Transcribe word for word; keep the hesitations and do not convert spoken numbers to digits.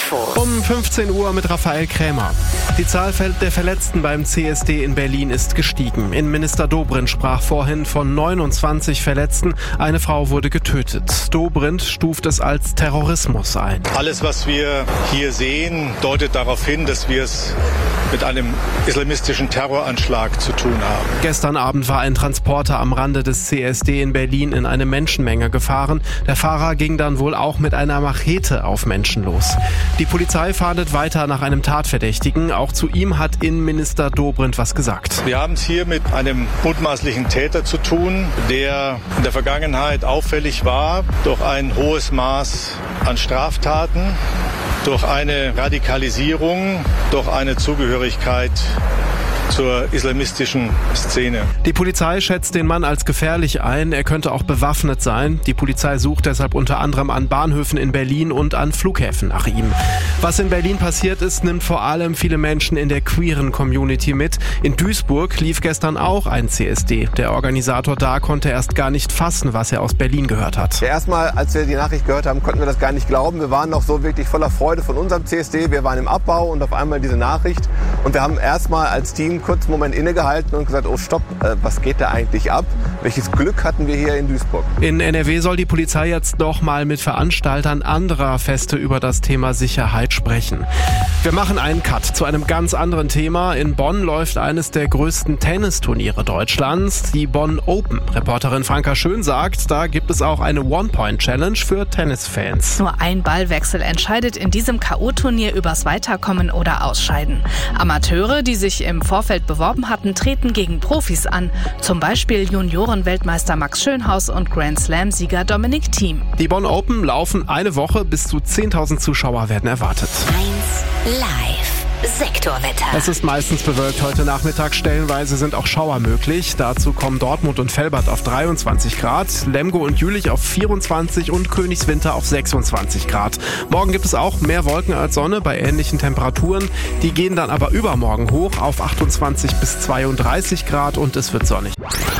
Info. Um fünfzehn Uhr mit Raphael Krämer. Die Zahl der Verletzten beim C S D in Berlin ist gestiegen. Innenminister Dobrindt sprach vorhin von neunundzwanzig Verletzten. Eine Frau wurde getötet. Dobrindt stuft es als Terrorismus ein. Alles, was wir hier sehen, deutet darauf hin, dass wir es mit einem islamistischen Terroranschlag zu tun haben. Gestern Abend war ein Transporter am Rande des C S D in Berlin in eine Menschenmenge gefahren. Der Fahrer ging dann wohl auch mit einer Machete auf Menschen los. Die Polizei fahndet weiter nach einem Tatverdächtigen. Auch zu ihm hat Innenminister Dobrindt was gesagt. Wir haben es hier mit einem mutmaßlichen Täter zu tun, der in der Vergangenheit auffällig war durch ein hohes Maß an Straftaten, durch eine Radikalisierung, durch eine Zugehörigkeit zur islamistischen Szene. Die Polizei schätzt den Mann als gefährlich ein. Er könnte auch bewaffnet sein. Die Polizei sucht deshalb unter anderem an Bahnhöfen in Berlin und an Flughäfen nach ihm. Was in Berlin passiert ist, nimmt vor allem viele Menschen in der queeren Community mit. In Duisburg lief gestern auch ein C S D. Der Organisator da konnte erst gar nicht fassen, was er aus Berlin gehört hat. Ja, erstmal, als wir die Nachricht gehört haben, konnten wir das gar nicht glauben. Wir waren noch so wirklich voller Freude von unserem C S D. Wir waren im Abbau und auf einmal diese Nachricht. Und wir haben erstmal als Team kurz einen Moment innegehalten und gesagt, oh stopp, äh, was geht da eigentlich ab? Welches Glück hatten wir hier in Duisburg? In N R W soll die Polizei jetzt noch mal mit Veranstaltern anderer Feste über das Thema Sicherheit sprechen. Wir machen einen Cut zu einem ganz anderen Thema. In Bonn läuft eines der größten Tennisturniere Deutschlands, die Bonn Open. Reporterin Franka Schön sagt, da gibt es auch eine One-Point-Challenge für Tennisfans. Nur ein Ballwechsel entscheidet in diesem K O-Turnier übers Weiterkommen oder Ausscheiden. Amateure, die sich im Vorfeld beworben hatten, treten gegen Profis an. Zum Beispiel Junioren-Weltmeister Max Schönhaus und Grand-Slam-Sieger Dominic Thiem. Die Bonn Open laufen eine Woche, bis zu zehntausend Zuschauer werden erwartet. eins Live. Sektorwetter. Es ist meistens bewölkt heute Nachmittag. Stellenweise sind auch Schauer möglich. Dazu kommen Dortmund und Velbert auf dreiundzwanzig Grad, Lemgo und Jülich auf vierundzwanzig und Königswinter auf sechsundzwanzig Grad. Morgen gibt es auch mehr Wolken als Sonne bei ähnlichen Temperaturen. Die gehen dann aber übermorgen hoch auf achtundzwanzig bis zweiunddreißig Grad und es wird sonnig.